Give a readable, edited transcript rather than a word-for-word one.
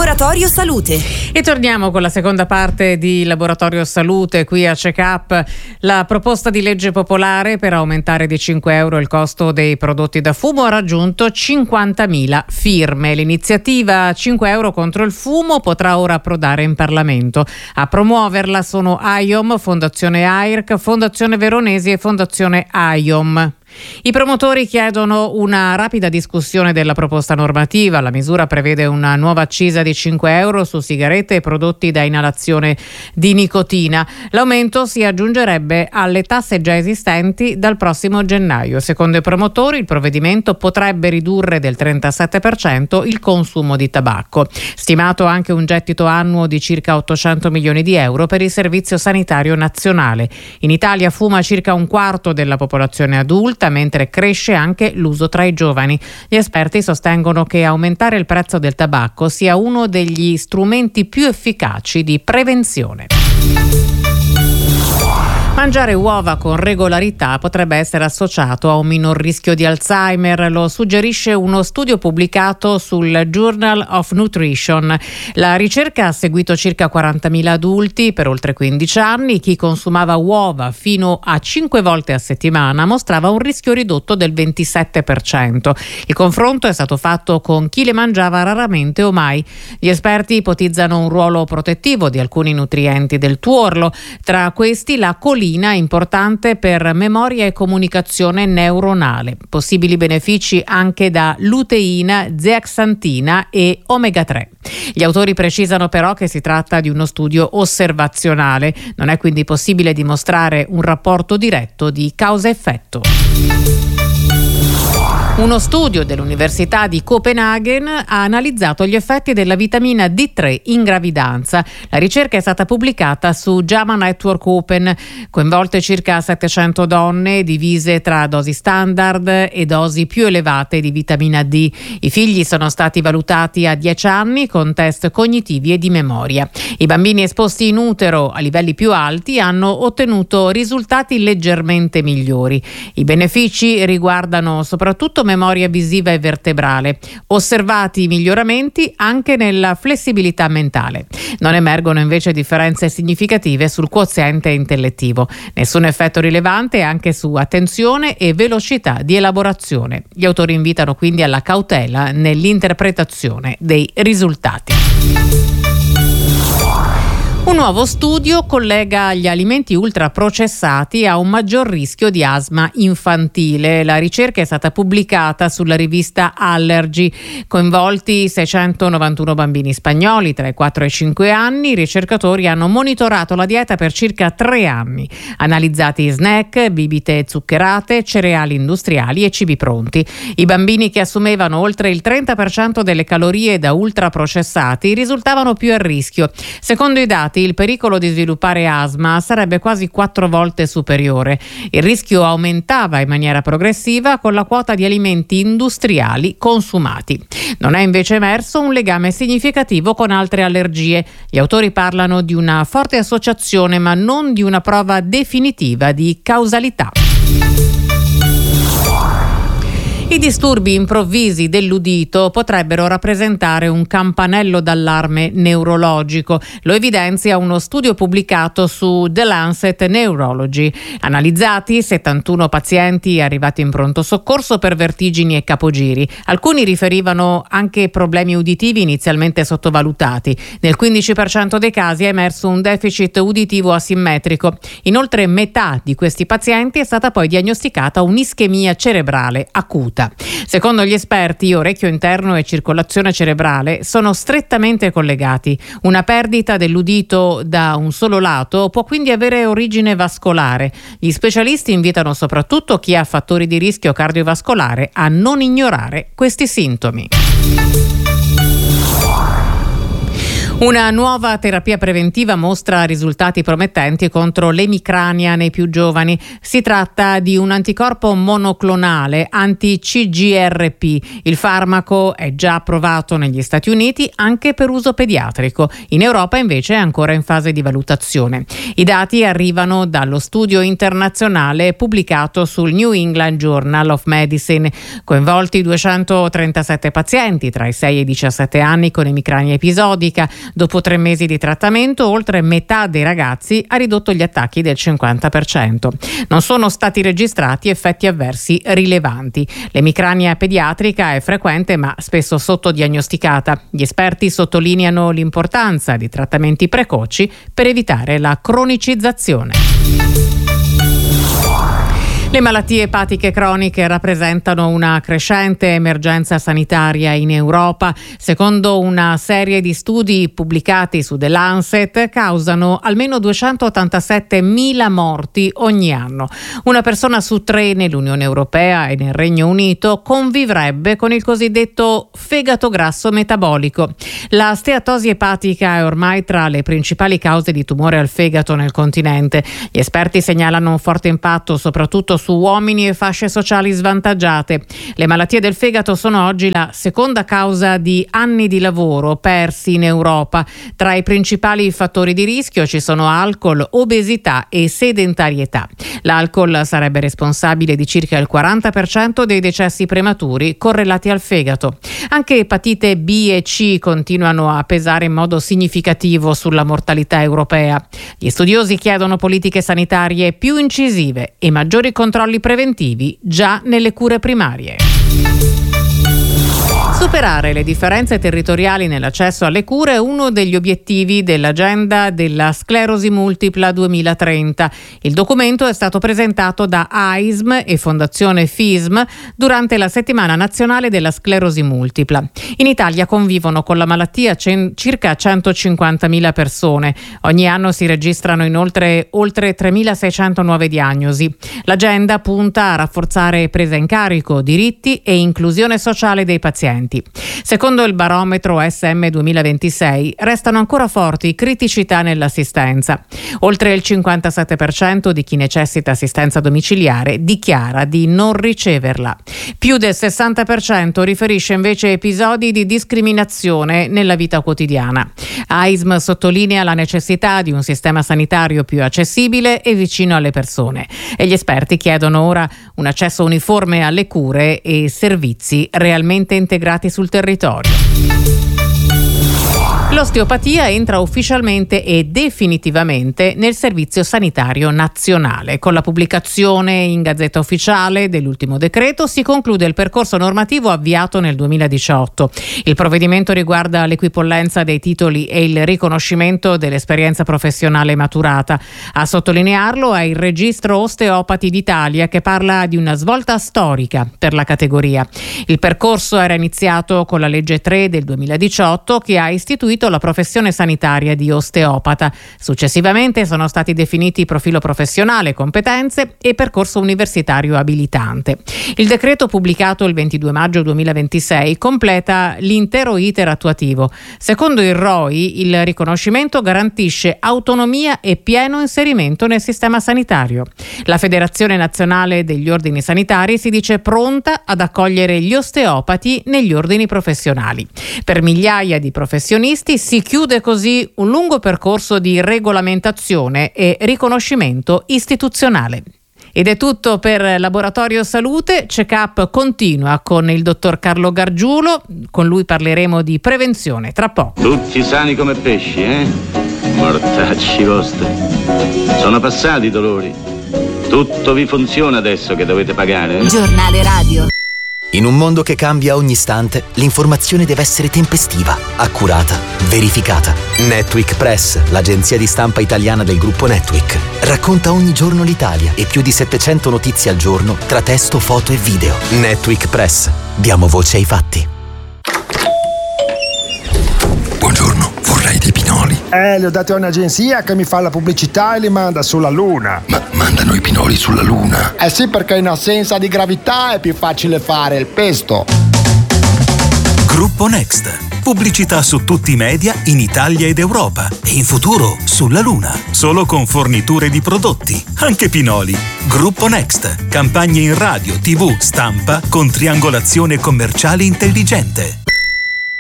Laboratorio Salute. E torniamo con la seconda parte di Laboratorio Salute qui a Check-up. La proposta di legge popolare per aumentare di 5 euro il costo dei prodotti da fumo ha raggiunto 50.000 firme. L'iniziativa 5 euro contro il fumo potrà ora approdare in Parlamento. A promuoverla sono AIOM, Fondazione AIRC, Fondazione Veronesi e Fondazione AIOM. I promotori chiedono una rapida discussione della proposta normativa. La misura prevede una nuova accisa di 5 euro su sigarette e prodotti da inalazione di nicotina. L'aumento si aggiungerebbe alle tasse già esistenti dal prossimo gennaio. Secondo i promotori, il provvedimento potrebbe ridurre del 37% il consumo di tabacco. Stimato anche un gettito annuo di circa 800 milioni di euro per il Servizio Sanitario Nazionale. In Italia fuma circa un quarto della popolazione adulta, mentre cresce anche l'uso tra i giovani. Gli esperti sostengono che aumentare il prezzo del tabacco sia uno degli strumenti più efficaci di prevenzione. Mangiare uova con regolarità potrebbe essere associato a un minor rischio di Alzheimer, lo suggerisce uno studio pubblicato sul Journal of Nutrition. La ricerca ha seguito circa 40.000 adulti per oltre 15 anni. Chi consumava uova fino a 5 volte a settimana mostrava un rischio ridotto del 27%. Il confronto è stato fatto con chi le mangiava raramente o mai. Gli esperti ipotizzano un ruolo protettivo di alcuni nutrienti del tuorlo, tra questi la colina, importante per memoria e comunicazione neuronale. Possibili benefici anche da luteina, zeaxantina e omega 3. Gli autori precisano però che si tratta di uno studio osservazionale, non è quindi possibile dimostrare un rapporto diretto di causa-effetto. Uno studio dell'Università di Copenaghen ha analizzato gli effetti della vitamina D3 in gravidanza. La ricerca è stata pubblicata su JAMA Network Open, coinvolte circa 700 donne divise tra dosi standard e dosi più elevate di vitamina D. I figli sono stati valutati a 10 anni con test cognitivi e di memoria. I bambini esposti in utero a livelli più alti hanno ottenuto risultati leggermente migliori. I benefici riguardano soprattutto memoria visiva e vertebrale. Osservati miglioramenti anche nella flessibilità mentale. Non emergono invece differenze significative sul quoziente intellettivo. Nessun effetto rilevante anche su attenzione e velocità di elaborazione. Gli autori invitano quindi alla cautela nell'interpretazione dei risultati. Un nuovo studio collega gli alimenti ultraprocessati a un maggior rischio di asma infantile. La ricerca è stata pubblicata sulla rivista Allergy. Coinvolti 691 bambini spagnoli tra i 4 e i 5 anni, i ricercatori hanno monitorato la dieta per circa 3 anni. Analizzati snack, bibite zuccherate, cereali industriali e cibi pronti. I bambini che assumevano oltre il 30% delle calorie da ultraprocessati risultavano più a rischio. Secondo i dati, il pericolo di sviluppare asma sarebbe quasi 4 volte superiore. Il rischio aumentava in maniera progressiva con la quota di alimenti industriali consumati. Non è invece emerso un legame significativo con altre allergie. Gli autori parlano di una forte associazione, ma non di una prova definitiva di causalità. I disturbi improvvisi dell'udito potrebbero rappresentare un campanello d'allarme neurologico. Lo evidenzia uno studio pubblicato su The Lancet Neurology. Analizzati 71 pazienti arrivati in pronto soccorso per vertigini e capogiri. Alcuni riferivano anche problemi uditivi inizialmente sottovalutati. Nel 15% dei casi è emerso un deficit uditivo asimmetrico. In oltre metà di questi pazienti è stata poi diagnosticata un'ischemia cerebrale acuta. Secondo gli esperti, orecchio interno e circolazione cerebrale sono strettamente collegati. Una perdita dell'udito da un solo lato può quindi avere origine vascolare. Gli specialisti invitano soprattutto chi ha fattori di rischio cardiovascolare a non ignorare questi sintomi. Una nuova terapia preventiva mostra risultati promettenti contro l'emicrania nei più giovani. Si tratta di un anticorpo monoclonale anti-CGRP. Il farmaco è già approvato negli Stati Uniti anche per uso pediatrico. In Europa invece è ancora in fase di valutazione. I dati arrivano dallo studio internazionale pubblicato sul New England Journal of Medicine. Coinvolti 237 pazienti tra i 6 e i 17 anni con emicrania episodica. Dopo 3 mesi di trattamento, oltre metà dei ragazzi ha ridotto gli attacchi del 50%. Non sono stati registrati effetti avversi rilevanti. L'emicrania pediatrica è frequente ma spesso sottodiagnosticata. Gli esperti sottolineano l'importanza di trattamenti precoci per evitare la cronicizzazione. Le malattie epatiche croniche rappresentano una crescente emergenza sanitaria in Europa. Secondo una serie di studi pubblicati su The Lancet, causano almeno 287.000 morti ogni anno. Una persona su 3 nell'Unione Europea e nel Regno Unito convivrebbe con il cosiddetto fegato grasso metabolico. La steatosi epatica è ormai tra le principali cause di tumore al fegato nel continente. Gli esperti segnalano un forte impatto soprattutto su uomini e fasce sociali svantaggiate. Le malattie del fegato sono oggi la seconda causa di anni di lavoro persi in Europa. Tra i principali fattori di rischio ci sono alcol, obesità e sedentarietà. L'alcol sarebbe responsabile di circa il 40% dei decessi prematuri correlati al fegato. Anche epatite B e C continuano a pesare in modo significativo sulla mortalità europea. Gli studiosi chiedono politiche sanitarie più incisive e maggiori controlli preventivi già nelle cure primarie. Superare le differenze territoriali nell'accesso alle cure è uno degli obiettivi dell'agenda della sclerosi multipla 2030. Il documento è stato presentato da AISM e Fondazione FISM durante la settimana nazionale della sclerosi multipla. In Italia convivono con la malattia circa 150.000 persone. Ogni anno si registrano inoltre oltre 3.600 nuove diagnosi. L'agenda punta a rafforzare presa in carico, diritti e inclusione sociale dei pazienti. Secondo il barometro SM 2026 restano ancora forti criticità nell'assistenza. Oltre il 57% di chi necessita assistenza domiciliare dichiara di non riceverla. Più del 60% riferisce invece episodi di discriminazione nella vita quotidiana. AISM sottolinea la necessità di un sistema sanitario più accessibile e vicino alle persone. E gli esperti chiedono ora un accesso uniforme alle cure e servizi realmente integrati sul territorio. L'osteopatia entra ufficialmente e definitivamente nel Servizio Sanitario Nazionale. Con la pubblicazione in Gazzetta Ufficiale dell'ultimo decreto si conclude il percorso normativo avviato nel 2018. Il provvedimento riguarda l'equipollenza dei titoli e il riconoscimento dell'esperienza professionale maturata. A sottolinearlo è il Registro Osteopati d'Italia, che parla di una svolta storica per la categoria. Il percorso era iniziato con la legge 3 del 2018 che ha istituito la professione sanitaria di osteopata. Successivamente sono stati definiti profilo professionale, competenze e percorso universitario abilitante. Il decreto pubblicato il 22 maggio 2026 completa l'intero iter attuativo. Secondo il ROI, il riconoscimento garantisce autonomia e pieno inserimento nel sistema sanitario. La Federazione Nazionale degli Ordini Sanitari si dice pronta ad accogliere gli osteopati negli ordini professionali. Per migliaia di professionisti si chiude così un lungo percorso di regolamentazione e riconoscimento istituzionale. Ed è tutto per Laboratorio Salute. Check-up continua con il dottor Carlo Gargiulo. Con lui parleremo di prevenzione tra poco. Tutti sani come pesci, Mortacci vostri. Sono passati i dolori. Tutto vi funziona adesso che dovete pagare? Giornale radio. In un mondo che cambia ogni istante, l'informazione deve essere tempestiva, accurata, verificata. Netweek Press, l'agenzia di stampa italiana del gruppo Netweek, racconta ogni giorno l'Italia e più di 700 notizie al giorno tra testo, foto e video. Netweek Press. Diamo voce ai fatti. Buongiorno, vorrei dei pinoli. Li ho dati a un'agenzia che mi fa la pubblicità e li manda sulla Luna. Ma mandano i pinoli sulla Luna? Eh sì, perché in assenza di gravità è più facile fare il pesto. Gruppo Next. Pubblicità su tutti i media in Italia ed Europa e in futuro sulla Luna. Solo con forniture di prodotti, anche Pinoli. Gruppo Next. Campagne in radio, TV, stampa con triangolazione commerciale intelligente.